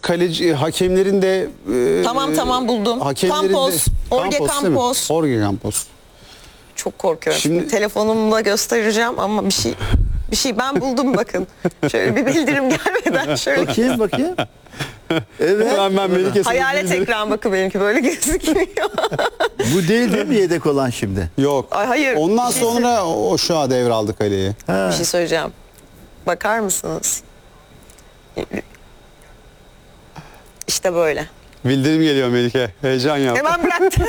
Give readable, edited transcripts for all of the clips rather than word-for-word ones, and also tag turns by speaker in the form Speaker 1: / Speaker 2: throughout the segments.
Speaker 1: kaleci hakemlerin de
Speaker 2: Tamam buldum.
Speaker 1: hakemlerin
Speaker 2: Campos, Jorge
Speaker 1: değil mi?
Speaker 2: Campos.
Speaker 1: Jorge Campos.
Speaker 2: Çok korkuyorum.
Speaker 1: Şimdi-
Speaker 2: Telefonumla göstereceğim ama bir şey ben buldum bakın. Şöyle bir bildirim gelmeden şöyle.
Speaker 3: Bakayım. Evet.
Speaker 1: Ben Melike sana
Speaker 2: Hayalet
Speaker 1: bildirim-
Speaker 2: ekran bakı benimki böyle gözükmüyor.
Speaker 3: Bu değil mi yedek olan şimdi?
Speaker 1: Yok.
Speaker 2: Ay, hayır.
Speaker 1: Ondan
Speaker 2: Bir şey
Speaker 1: sonra o şu an devraldı kaleyi.
Speaker 2: Bir şey söyleyeceğim. Bakar mısınız? İşte böyle.
Speaker 1: Bildirim geliyor Melike. Heyecan yap.
Speaker 2: Hemen bıraktım.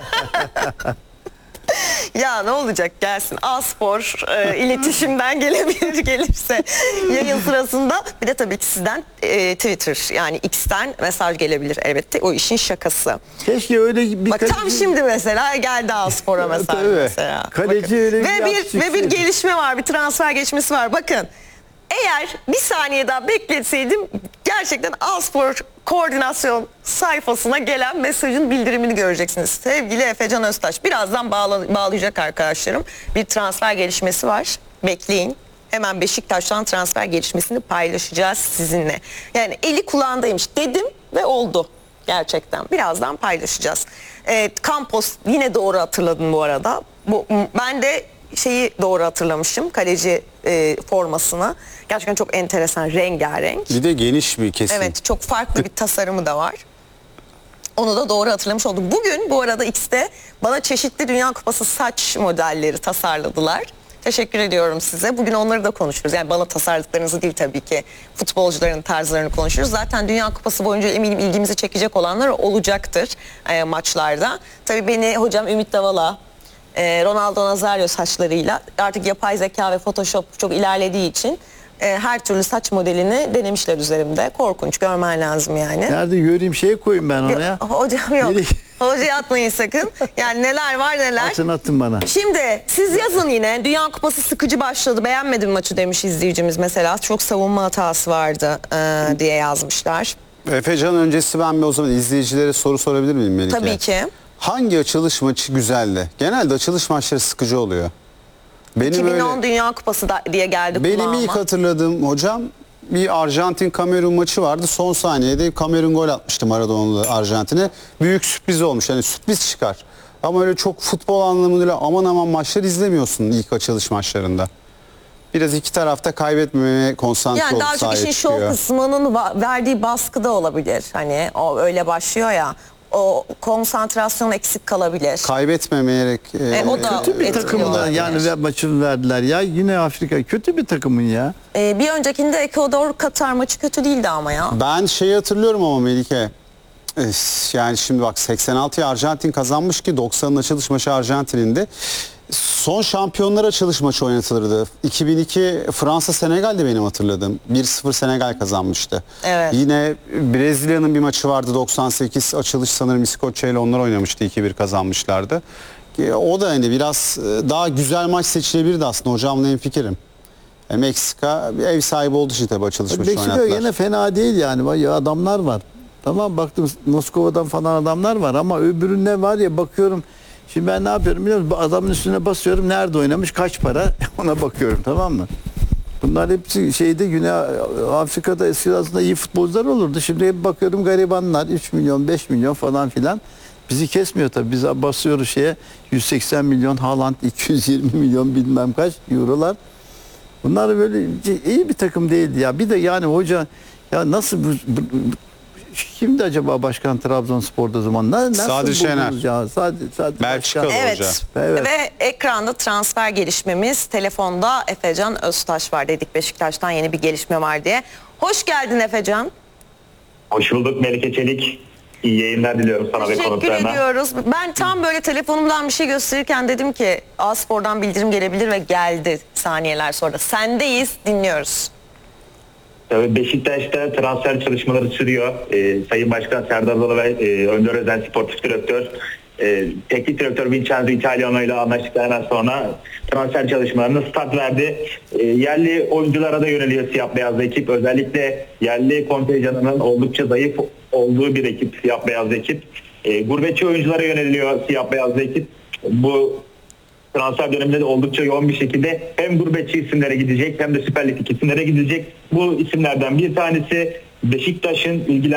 Speaker 2: Ya ne olacak gelsin. A-Spor iletişimden gelirse yayın sırasında. Bir de tabii ki sizden Twitter yani X'ten mesaj gelebilir elbette. O işin şakası.
Speaker 3: Keşke öyle bir
Speaker 2: Bak tam şimdi mesela geldi A-Spor'a mesaj
Speaker 1: Tabii.
Speaker 2: mesela.
Speaker 3: Kaleci
Speaker 2: Bakın.
Speaker 3: öyle bir
Speaker 2: ve bir
Speaker 3: yapışık
Speaker 2: gelişme var, bir transfer geçmesi var. Bakın. Eğer bir saniye daha bekletseydim gerçekten A-Spor koordinasyon sayfasına gelen mesajın bildirimini göreceksiniz. Sevgili Efecan Öztaş, birazdan bağlayacak arkadaşlarım. Bir transfer gelişmesi var. Bekleyin. Hemen Beşiktaş'tan transfer gelişmesini paylaşacağız sizinle. Yani eli kulağındaymış dedim ve oldu. Gerçekten. Birazdan paylaşacağız. Campos yine doğru hatırladın bu arada. Ben de şeyi doğru hatırlamışım. Kaleci formasını. Gerçekten çok enteresan, rengarenk.
Speaker 1: Bir de geniş bir kesim.
Speaker 2: Evet, çok farklı bir tasarımı da var. Onu da doğru hatırlamış oldum. Bugün bu arada X'te bana çeşitli Dünya Kupası saç modelleri tasarladılar. Teşekkür ediyorum size. Bugün onları da konuşuruz. Yani bana tasarladıklarınızı değil tabii ki. Futbolcuların tarzlarını konuşuruz. Zaten Dünya Kupası boyunca eminim ilgimizi çekecek olanlar olacaktır maçlarda. Tabii beni hocam Ümit Davala, Ronaldo Nazario saçlarıyla artık yapay zeka ve Photoshop çok ilerlediği için her türlü saç modelini denemişler üzerimde. Korkunç, görmen lazım yani.
Speaker 3: Nerede göreyim koyayım ben oraya.
Speaker 2: Hocam yok. Hocaya atmayın sakın. Yani neler var neler.
Speaker 3: Atın bana.
Speaker 2: Şimdi siz yazın yine. Dünya Kupası sıkıcı başladı. Beğenmedim maçı demiş izleyicimiz mesela. Çok savunma hatası vardı diye yazmışlar.
Speaker 1: Efecan öncesi ben bir o zaman izleyicilere soru sorabilir miyim Melike?
Speaker 2: Tabii ki.
Speaker 1: Hangi açılış maçı güzeldi? Genelde açılış maçları sıkıcı oluyor. Benim
Speaker 2: 2010 Dünya Kupası da, diye geldi
Speaker 1: Benim
Speaker 2: kulağıma.
Speaker 1: ilk hatırladığım hocam bir Arjantin-Kamerun maçı vardı. Son saniyede Kamerun gol atmıştı Maradona'lı Arjantin'e. Büyük sürpriz olmuş. Yani sürpriz çıkar. Ama öyle çok futbol anlamıyla aman aman maçlar izlemiyorsun ilk açılış maçlarında. Biraz iki tarafta kaybetmemeye konsantre
Speaker 2: Yani
Speaker 1: olup
Speaker 2: daha çok
Speaker 1: sahaya
Speaker 2: işin şov
Speaker 1: çıkıyor.
Speaker 2: kısmının verdiği baskı da olabilir. Hani o öyle başlıyor ya. O konsantrasyon eksik kalabilir.
Speaker 1: Kaybetmemeyerek
Speaker 2: o da
Speaker 3: Kötü bir
Speaker 2: etkili
Speaker 3: takımdan
Speaker 2: olabilir.
Speaker 3: yani maçını verdiler ya. Yine Afrika kötü bir takımın ya.
Speaker 2: Bir öncekinde Ekvador Katar maçı kötü değildi ama ya.
Speaker 1: ben şeyi hatırlıyorum ama Melike. Yani şimdi bak 86'ya Arjantin kazanmış ki 90'ın açılış maçı Arjantin'inde. Son şampiyonlar açılış maçı oynatılırdı. 2002 Fransa Senegal'de benim hatırladığım. 1-0 Senegal kazanmıştı.
Speaker 2: Evet.
Speaker 1: Yine Brezilya'nın bir maçı vardı 98 açılış sanırım İskoçya ile onlar oynamıştı 2-1 kazanmışlardı. O da hani biraz daha güzel maç seçilebilirdi aslında hocamla hemfikirim. Meksika ev sahibi olduğu için tabii açılış maçı
Speaker 3: Meksika
Speaker 1: oynattılar.
Speaker 3: yine fena değil yani. Vay ya adamlar var. Tamam baktım Moskova'dan falan adamlar var ama öbüründe var ya bakıyorum. Şimdi ben ne yapıyorum biliyor musun? Adamın üstüne basıyorum. Nerede oynamış? Kaç para? Ona bakıyorum tamam mı? Bunlar hepsi şeyde Güney Afrika'da eskiden aslında iyi futbolcular olurdu. Şimdi hep bakıyorum garibanlar 3 milyon 5 milyon falan filan. Bizi kesmiyor tabii. Biz basıyoruz 180 milyon Haaland 220 milyon bilmem kaç eurolar. Bunlar böyle iyi bir takım değildi ya. Bir de yani hoca ya nasıl kimdi acaba başkan Trabzonspor'da zaman? Nasıl
Speaker 1: Sadri Şener.
Speaker 3: Ya? Sadri
Speaker 1: Belçikalı
Speaker 3: başkan.
Speaker 1: hoca.
Speaker 3: Evet.
Speaker 2: Ve ekranda transfer gelişmemiz, telefonda Efecan Öztaş var dedik. Beşiktaş'tan yeni bir gelişme var diye. Hoş geldin Efecan.
Speaker 4: Hoş bulduk Melike Çelik. İyi yayınlar diliyorum sana ve
Speaker 2: Teşekkür
Speaker 4: konuklarına.
Speaker 2: ediyoruz. Ben tam böyle telefonumdan bir şey gösterirken dedim ki A-Spor'dan bildirim gelebilir ve geldi saniyeler sonra. Sendeyiz, dinliyoruz.
Speaker 4: Tabii Beşiktaş'ta transfer çalışmaları sürüyor. Sayın Başkan Serdar Adalı ve Önder Özen Sportif Direktör, Teknik Direktör Vincenzo Italiano ile anlaştıklarından sonra transfer çalışmalarına start verdi. Yerli oyunculara da yöneliyor siyah beyaz ekip. Özellikle yerli kontenjanının oldukça zayıf olduğu bir ekip, siyah beyaz ekip. Gurbetçi oyunculara yöneliyor siyah beyaz ekip. Bu transfer döneminde de oldukça yoğun bir şekilde hem gurbetçi isimlere gidecek hem de Süper Lig isimlere gidecek. Bu isimlerden bir tanesi Beşiktaş'ın